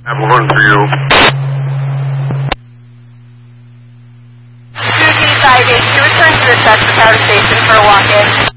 have one for you. 2G5H, you return to the Texas Power Station for a walk-in.